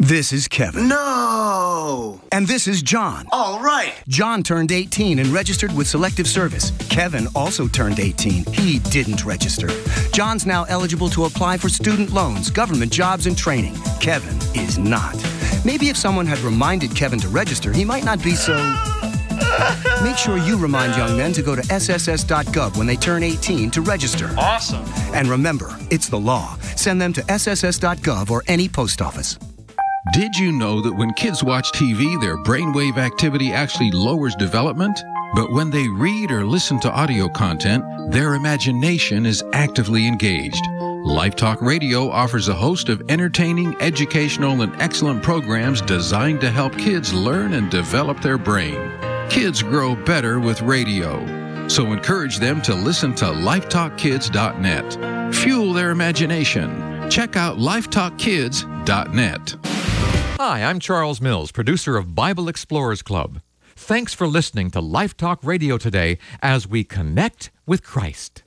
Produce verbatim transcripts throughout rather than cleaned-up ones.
This is Kevin. No! And this is John. All right. John turned eighteen and registered with Selective Service. Kevin also turned eighteen. He didn't register. John's now eligible to apply for student loans, government jobs, and training. Kevin is not. Maybe if someone had reminded Kevin to register, he might not be so... Make sure you remind young men to go to S S S dot gov when they turn eighteen to register. Awesome. And remember, it's the law. Send them to S S S dot gov or any post office. Did you know that when kids watch T V, their brainwave activity actually lowers development? But when they read or listen to audio content, their imagination is actively engaged. LifeTalk Radio offers a host of entertaining, educational, and excellent programs designed to help kids learn and develop their brain. Kids grow better with radio. So encourage them to listen to lifetalk kids dot net. Fuel their imagination. Check out lifetalk kids dot net. Hi, I'm Charles Mills, producer of Bible Explorers Club. Thanks for listening to LifeTalk Radio today as we connect with Christ.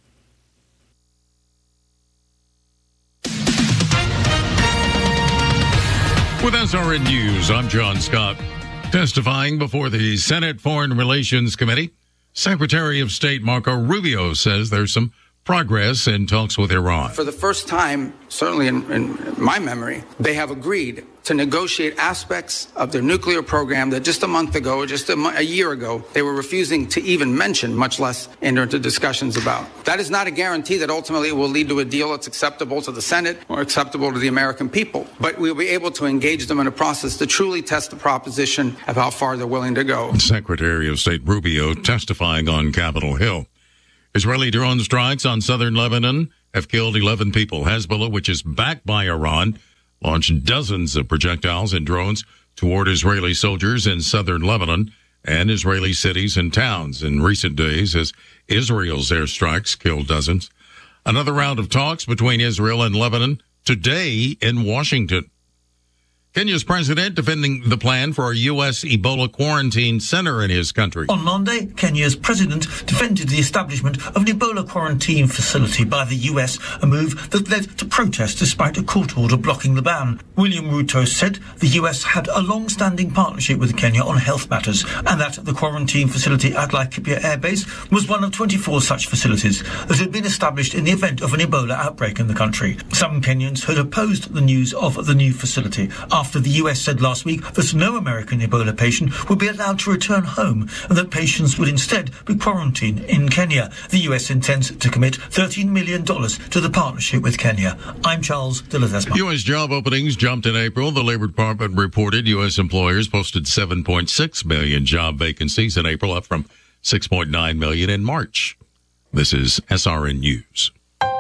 With S R N News, I'm John Scott. Testifying before the Senate Foreign Relations Committee, Secretary of State Marco Rubio says there's some progress in talks with Iran. For the first time, certainly in, in my memory, they have agreed to negotiate aspects of their nuclear program that just a month ago, or just a, mo- a year ago, they were refusing to even mention, much less enter into discussions about. That is not a guarantee that ultimately it will lead to a deal that's acceptable to the Senate or acceptable to the American people. But we'll be able to engage them in a process to truly test the proposition of how far they're willing to go. Secretary of State Rubio testifying on Capitol Hill. Israeli drone strikes on southern Lebanon have killed eleven people. Hezbollah, which is backed by Iran, launched dozens of projectiles and drones toward Israeli soldiers in southern Lebanon and Israeli cities and towns in recent days as Israel's airstrikes killed dozens. Another round of talks between Israel and Lebanon today in Washington. Kenya's president defending the plan for a U S Ebola quarantine center in his country. On Monday, Kenya's president defended the establishment of an Ebola quarantine facility by the U S, a move that led to protests despite a court order blocking the ban. William Ruto said the U S had a long-standing partnership with Kenya on health matters and that the quarantine facility at Laikipia Air Base was one of twenty-four such facilities that had been established in the event of an Ebola outbreak in the country. Some Kenyans had opposed the news of the new facility after the U S said last week that no American Ebola patient would be allowed to return home and that patients would instead be quarantined in Kenya. The U S intends to commit thirteen million dollars to the partnership with Kenya. I'm Charles de Ledesma. U S job openings jumped in April. The Labor Department reported U S employers posted seven point six million job vacancies in April, up from six point nine million in March. This is S R N News.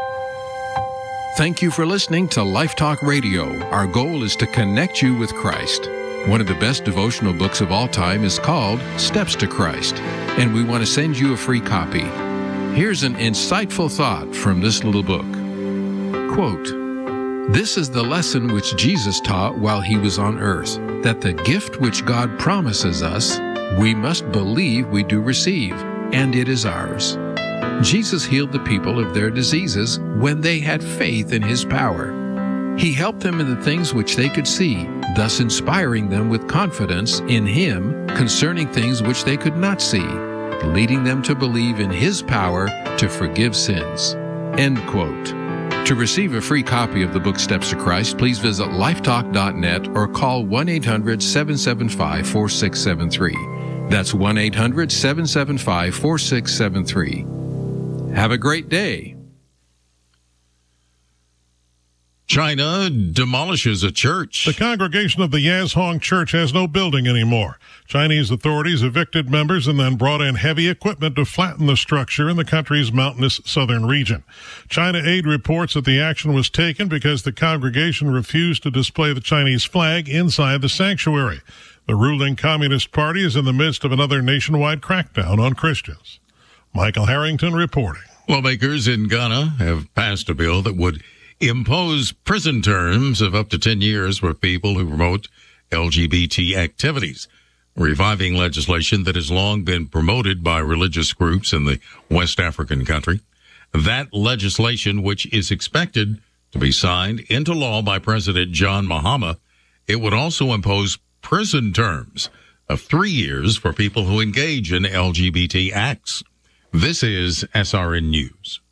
Thank you for listening to LifeTalk Radio. Our goal is to connect you with Christ. One of the best devotional books of all time is called Steps to Christ, and we want to send you a free copy. Here's an insightful thought from this little book. Quote, "This is the lesson which Jesus taught while he was on earth, that the gift which God promises us, we must believe we do receive, and it is ours. Jesus healed the people of their diseases when they had faith in his power. He helped them in the things which they could see, thus inspiring them with confidence in him concerning things which they could not see, leading them to believe in his power to forgive sins." End quote. To receive a free copy of the book Steps to Christ, please visit lifetalk dot net or call one eight hundred seven seven five four six seven three. That's one eight hundred seven seven five four six seven three. Have a great day. China demolishes a church. The congregation of the Yazhong Church has no building anymore. Chinese authorities evicted members and then brought in heavy equipment to flatten the structure in the country's mountainous southern region. China Aid reports that the action was taken because the congregation refused to display the Chinese flag inside the sanctuary. The ruling Communist Party is in the midst of another nationwide crackdown on Christians. Michael Harrington reporting. Lawmakers in Ghana have passed a bill that would impose prison terms of up to ten years for people who promote L G B T activities, reviving legislation that has long been promoted by religious groups in the West African country. That legislation, which is expected to be signed into law by President John Mahama, It would also impose prison terms of three years for people who engage in L G B T acts. This is S R N News.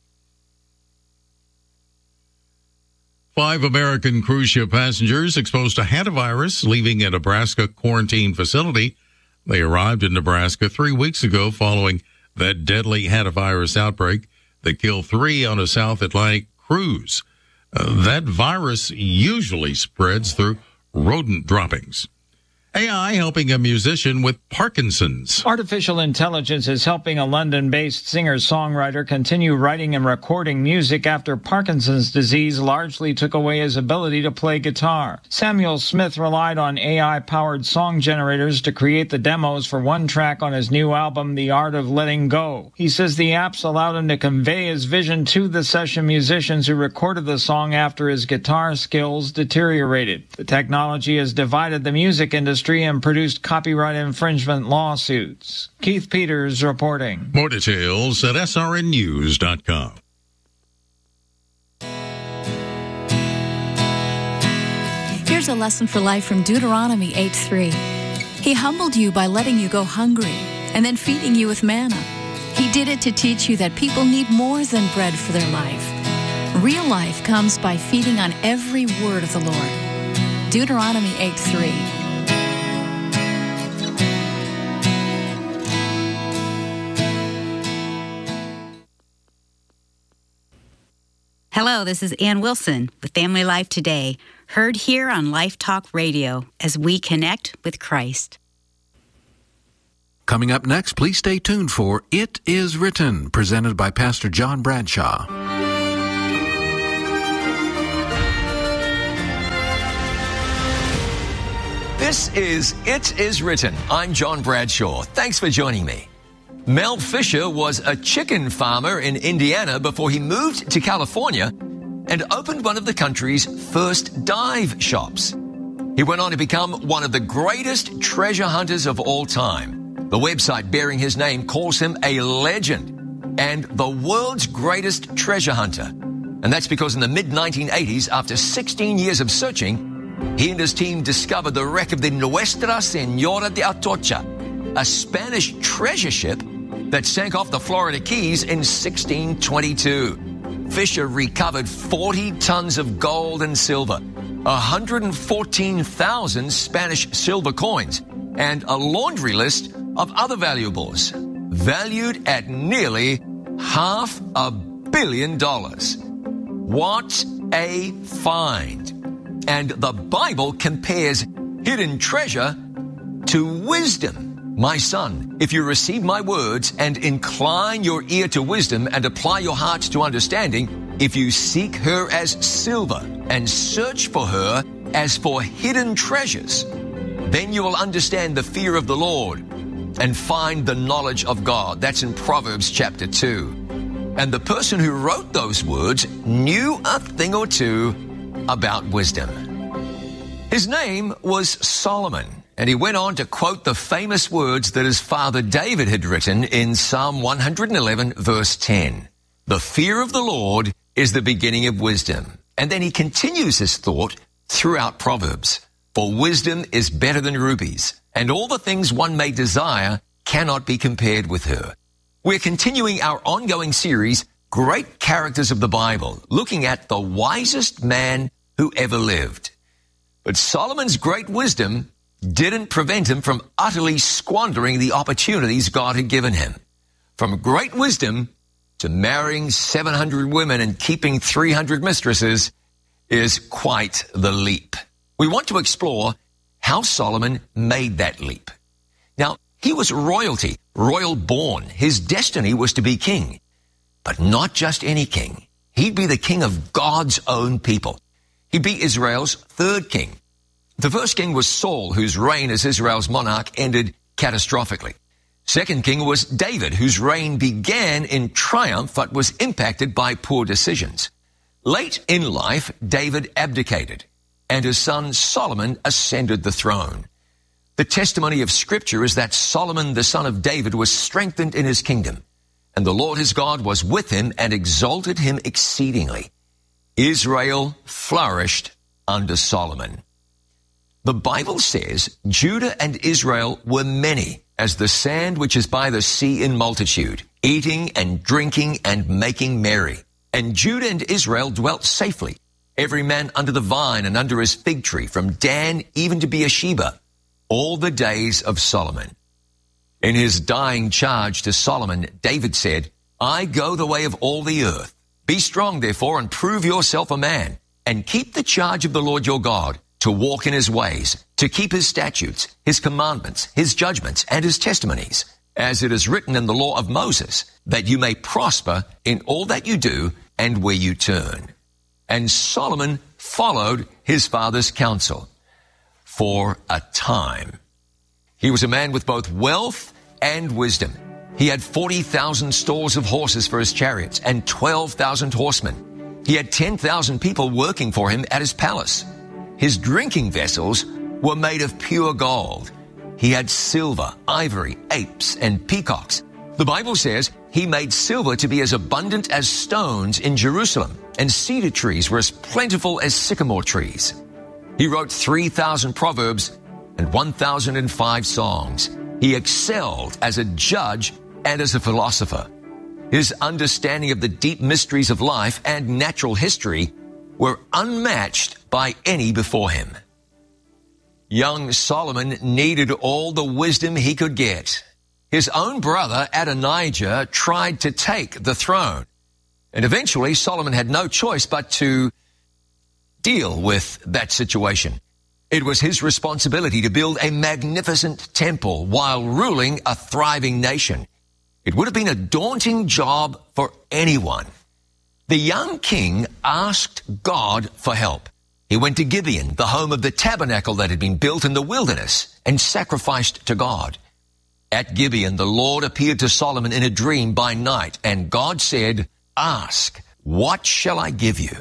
Five American cruise ship passengers exposed to hantavirus leaving a Nebraska quarantine facility. They arrived in Nebraska three weeks ago following that deadly hantavirus outbreak that killed three on a South Atlantic cruise. Uh, that virus usually spreads through rodent droppings. A I helping a musician with Parkinson's. Artificial intelligence is helping a London-based singer-songwriter continue writing and recording music after Parkinson's disease largely took away his ability to play guitar. Samuel Smith relied on A I-powered song generators to create the demos for one track on his new album, The Art of Letting Go. He says the apps allowed him to convey his vision to the session musicians who recorded the song after his guitar skills deteriorated. The technology has divided the music industry and produced copyright infringement lawsuits. Keith Peters reporting. More details at S R N news dot com. Here's a lesson for life from Deuteronomy eight three. He humbled you by letting you go hungry and then feeding you with manna. He did it to teach you that people need more than bread for their life. Real life comes by feeding on every word of the Lord. Deuteronomy eight three. Hello, this is Ann Wilson with Family Life Today, heard here on Life Talk Radio as we connect with Christ. Coming up next, please stay tuned for It Is Written, presented by Pastor John Bradshaw. This is It Is Written. I'm John Bradshaw. Thanks for joining me. Mel Fisher was a chicken farmer in Indiana before he moved to California and opened one of the country's first dive shops. He went on to become one of the greatest treasure hunters of all time. The website bearing his name calls him a legend and the world's greatest treasure hunter. And that's because in the mid nineteen eighties, after sixteen years of searching, he and his team discovered the wreck of the Nuestra Senora de Atocha, a Spanish treasure ship that sank off the Florida Keys in sixteen twenty-two. Fisher recovered forty tons of gold and silver, one hundred fourteen thousand Spanish silver coins, and a laundry list of other valuables, valued at nearly half a billion dollars. What a find! And the Bible compares hidden treasure to wisdom. My son, if you receive my words and incline your ear to wisdom and apply your heart to understanding, if you seek her as silver and search for her as for hidden treasures, then you will understand the fear of the Lord and find the knowledge of God. That's in Proverbs chapter two. And the person who wrote those words knew a thing or two about wisdom. His name was Solomon. And he went on to quote the famous words that his father David had written in Psalm one eleven, verse ten. The fear of the Lord is the beginning of wisdom. And then he continues his thought throughout Proverbs. For wisdom is better than rubies, and all the things one may desire cannot be compared with her. We're continuing our ongoing series, Great Characters of the Bible, looking at the wisest man who ever lived. But Solomon's great wisdom didn't prevent him from utterly squandering the opportunities God had given him. From great wisdom to marrying seven hundred women and keeping three hundred mistresses is quite the leap. We want to explore how Solomon made that leap. Now, he was royalty, royal born. His destiny was to be king, but not just any king. He'd be the king of God's own people. He'd be Israel's third king. The first king was Saul, whose reign as Israel's monarch ended catastrophically. Second king was David, whose reign began in triumph but was impacted by poor decisions. Late in life, David abdicated, and his son Solomon ascended the throne. The testimony of Scripture is that Solomon, the son of David, was strengthened in his kingdom, and the Lord his God was with him and exalted him exceedingly. Israel flourished under Solomon. The Bible says Judah and Israel were many as the sand which is by the sea in multitude, eating and drinking and making merry. And Judah and Israel dwelt safely, every man under the vine and under his fig tree, from Dan even to Beersheba, all the days of Solomon. In his dying charge to Solomon, David said, I go the way of all the earth. Be strong, therefore, and prove yourself a man, and keep the charge of the Lord your God, to walk in his ways, to keep his statutes, his commandments, his judgments, and his testimonies, as it is written in the law of Moses, that you may prosper in all that you do and where you turn. And Solomon followed his father's counsel for a time. He was a man with both wealth and wisdom. He had forty thousand stalls of horses for his chariots and twelve thousand horsemen. He had ten thousand people working for him at his palace. His drinking vessels were made of pure gold. He had silver, ivory, apes, and peacocks. The Bible says he made silver to be as abundant as stones in Jerusalem, and cedar trees were as plentiful as sycamore trees. He wrote three thousand proverbs and one thousand five songs. He excelled as a judge and as a philosopher. His understanding of the deep mysteries of life and natural history were unmatched by any before him. Young Solomon needed all the wisdom he could get. His own brother Adonijah tried to take the throne, and eventually Solomon had no choice but to deal with that situation. It was his responsibility to build a magnificent temple while ruling a thriving nation. It would have been a daunting job for anyone. The young king asked God for help. He went to Gibeon, the home of the tabernacle that had been built in the wilderness, and sacrificed to God. At Gibeon, the Lord appeared to Solomon in a dream by night, and God said, Ask, what shall I give you?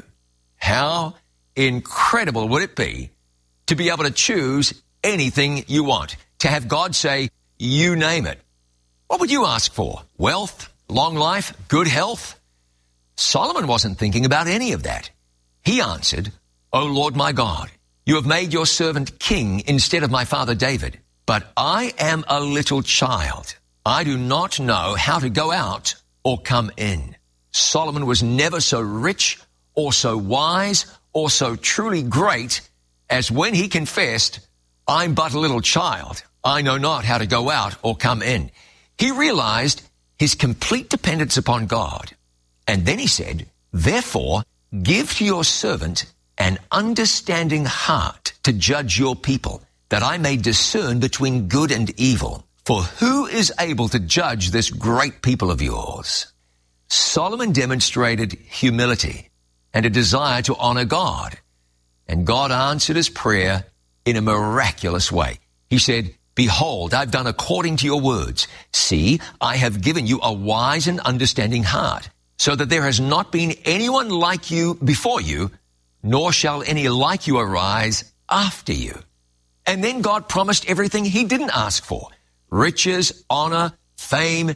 How incredible would it be to be able to choose anything you want, to have God say, you name it. What would you ask for? Wealth, long life, good health? Solomon wasn't thinking about any of that. He answered, O Lord my God, you have made your servant king instead of my father David, but I am a little child. I do not know how to go out or come in. Solomon was never so rich or so wise or so truly great as when he confessed, I'm but a little child. I know not how to go out or come in. He realized his complete dependence upon God. And then he said, therefore, give to your servant an understanding heart to judge your people, that I may discern between good and evil. For who is able to judge this great people of yours? Solomon demonstrated humility and a desire to honor God. And God answered his prayer in a miraculous way. He said, behold, I've done according to your words. See, I have given you a wise and understanding heart, so that there has not been anyone like you before you, nor shall any like you arise after you. And then God promised everything he didn't ask for: riches, honor, fame,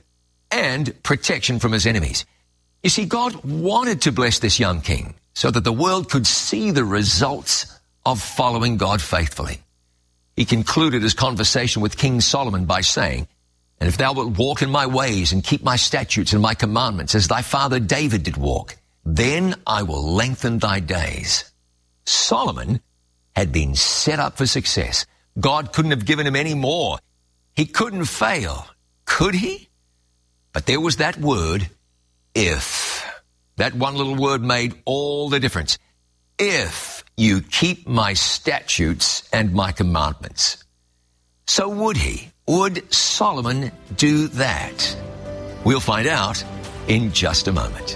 and protection from his enemies. You see, God wanted to bless this young king so that the world could see the results of following God faithfully. He concluded his conversation with King Solomon by saying, and if thou wilt walk in my ways and keep my statutes and my commandments as thy father David did walk, then I will lengthen thy days. Solomon had been set up for success. God couldn't have given him any more. He couldn't fail, could he? But there was that word, if. That one little word made all the difference. If you keep my statutes and my commandments. So would he? Would Solomon do that? We'll find out in just a moment.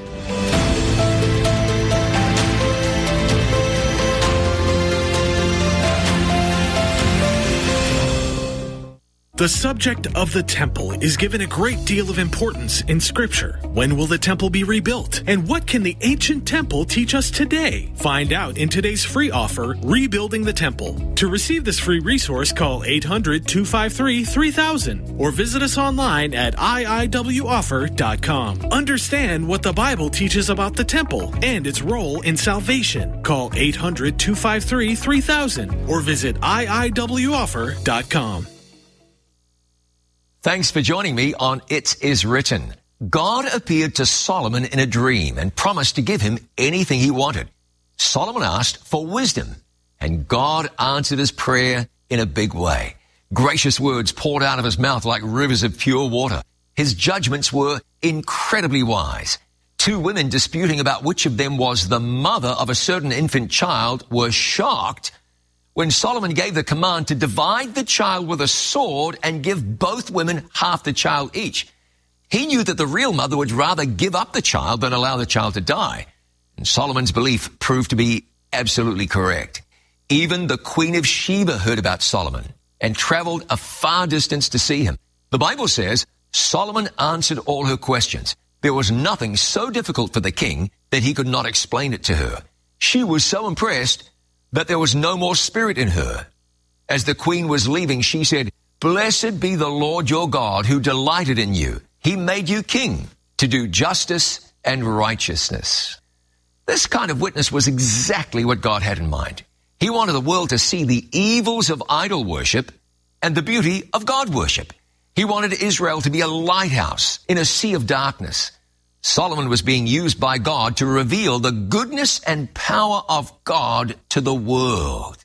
The subject of the temple is given a great deal of importance in Scripture. When will the temple be rebuilt? And what can the ancient temple teach us today? Find out in today's free offer, Rebuilding the Temple. To receive this free resource, call eight hundred, two five three, three thousand or visit us online at I I W offer dot com. Understand what the Bible teaches about the temple and its role in salvation. Call eight hundred, two five three, three thousand or visit I I W offer dot com. Thanks for joining me on It Is Written. God appeared to Solomon in a dream and promised to give him anything he wanted. Solomon asked for wisdom, and God answered his prayer in a big way. Gracious words poured out of his mouth like rivers of pure water. His judgments were incredibly wise. Two women disputing about which of them was the mother of a certain infant child were shocked when Solomon gave the command to divide the child with a sword and give both women half the child each. He knew that the real mother would rather give up the child than allow the child to die. And Solomon's belief proved to be absolutely correct. Even the Queen of Sheba heard about Solomon and traveled a far distance to see him. The Bible says Solomon answered all her questions. There was nothing so difficult for the king that he could not explain it to her. She was so impressed that there was no more spirit in her. As the queen was leaving, she said, "Blessed be the Lord your God who delighted in you. He made you king to do justice and righteousness." This kind of witness was exactly what God had in mind. He wanted the world to see the evils of idol worship and the beauty of God worship. He wanted Israel to be a lighthouse in a sea of darkness. Solomon was being used by God to reveal the goodness and power of God to the world.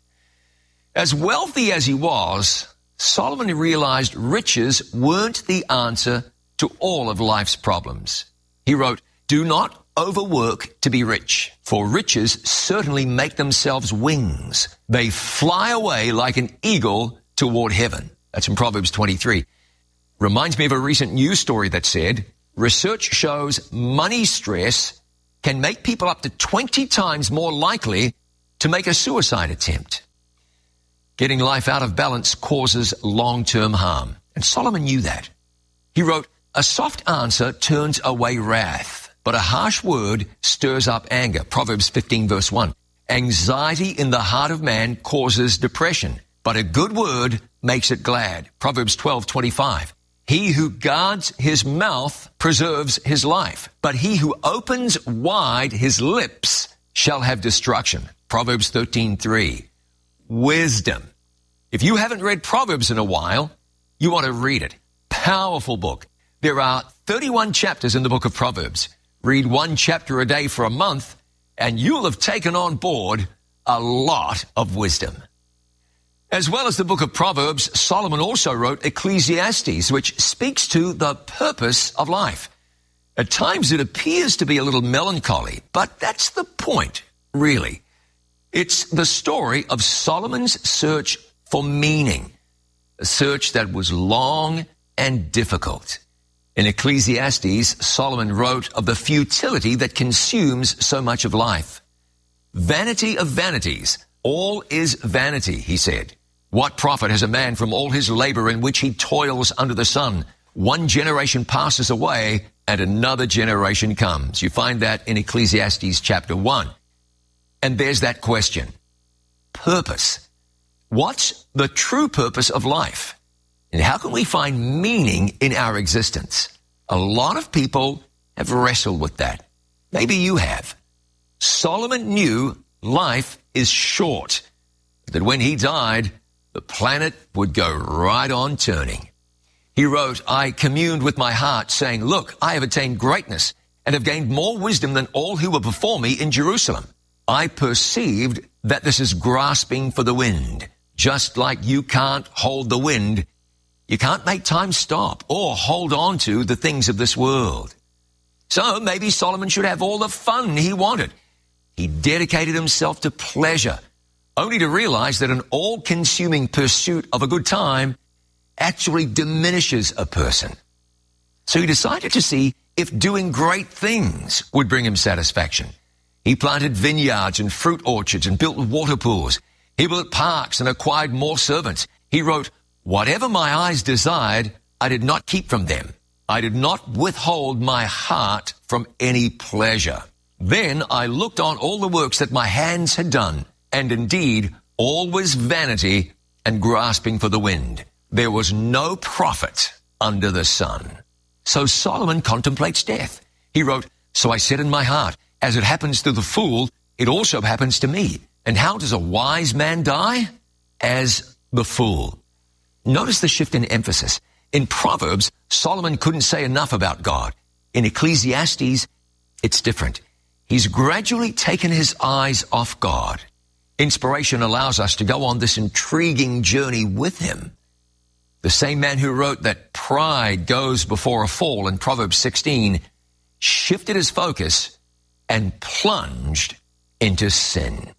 As wealthy as he was, Solomon realized riches weren't the answer to all of life's problems. He wrote, "Do not overwork to be rich, for riches certainly make themselves wings. They fly away like an eagle toward heaven." That's in Proverbs twenty-three. Reminds me of a recent news story that said, research shows money stress can make people up to twenty times more likely to make a suicide attempt. Getting life out of balance causes long-term harm, and Solomon knew that. He wrote, "A soft answer turns away wrath, but a harsh word stirs up anger." Proverbs fifteen verse one. "Anxiety in the heart of man causes depression, but a good word makes it glad." Proverbs twelve twenty-five. "He who guards his mouth preserves his life, but he who opens wide his lips shall have destruction." Proverbs thirteen three. Wisdom. If you haven't read Proverbs in a while, you want to read it. Powerful book. There are thirty-one chapters in the book of Proverbs. Read one chapter a day for a month, and you'll have taken on board a lot of wisdom. As well as the book of Proverbs, Solomon also wrote Ecclesiastes, which speaks to the purpose of life. At times it appears to be a little melancholy, but that's the point, really. It's the story of Solomon's search for meaning, a search that was long and difficult. In Ecclesiastes, Solomon wrote of the futility that consumes so much of life. "Vanity of vanities, all is vanity," he said. "What profit has a man from all his labor in which he toils under the sun? One generation passes away and another generation comes." You find that in Ecclesiastes chapter one. And there's that question. Purpose. What's the true purpose of life? And how can we find meaning in our existence? A lot of people have wrestled with that. Maybe you have. Solomon knew life is short, that when he died, the planet would go right on turning. He wrote, "I communed with my heart, saying, look, I have attained greatness and have gained more wisdom than all who were before me in Jerusalem. I perceived that this is grasping for the wind. Just like you can't hold the wind, you can't make time stop or hold on to the things of this world." So maybe Solomon should have all the fun he wanted. He dedicated himself to pleasure, only to realize that an all-consuming pursuit of a good time actually diminishes a person. So he decided to see if doing great things would bring him satisfaction. He planted vineyards and fruit orchards and built water pools. He built parks and acquired more servants. He wrote Whatever my eyes desired, I did not keep from them. I did not withhold my heart from any pleasure. Then I looked on all the works that my hands had done, and indeed all was vanity and grasping for the wind. There was no profit under the sun. So Solomon contemplates death. He wrote, "So I said in my heart, as it happens to the fool, it also happens to me. And how does a wise man die? As the fool." Notice the shift in emphasis. In Proverbs, Solomon couldn't say enough about God. In Ecclesiastes, it's different. He's gradually taken his eyes off God. Inspiration allows us to go on this intriguing journey with him. The same man who wrote that pride goes before a fall in Proverbs sixteen shifted his focus and plunged into sin.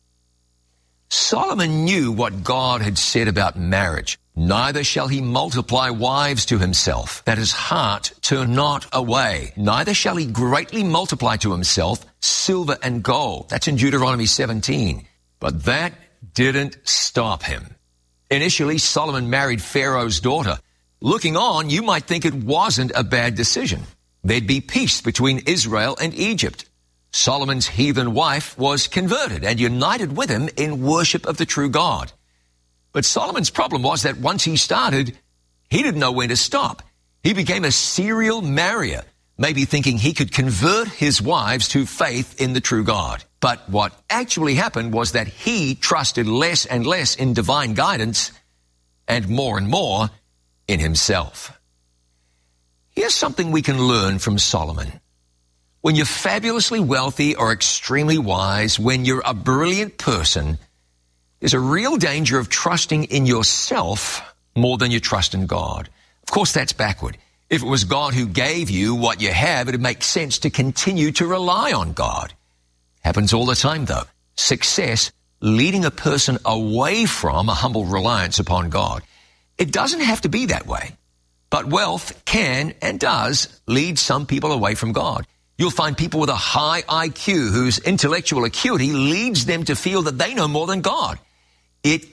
Solomon knew what God had said about marriage. Neither shall he multiply wives to himself, that his heart turn not away. Neither shall he greatly multiply to himself silver and gold. That's in Deuteronomy seventeen. But that didn't stop him. Initially, Solomon married Pharaoh's daughter. Looking on, you might think it wasn't a bad decision. There'd be peace between Israel and Egypt. Solomon's heathen wife was converted and united with him in worship of the true God. But Solomon's problem was that once he started, he didn't know when to stop. He became a serial marrier, maybe thinking he could convert his wives to faith in the true God. But what actually happened was that he trusted less and less in divine guidance and more and more in himself. Here's something we can learn from Solomon. When you're fabulously wealthy or extremely wise, when you're a brilliant person, there's a real danger of trusting in yourself more than you trust in God. Of course, that's backward. If it was God who gave you what you have, it would make sense to continue to rely on God. Happens all the time, though. Success leading a person away from a humble reliance upon God. It doesn't have to be that way. But wealth can and does lead some people away from God. You'll find people with a high I Q whose intellectual acuity leads them to feel that they know more than God. It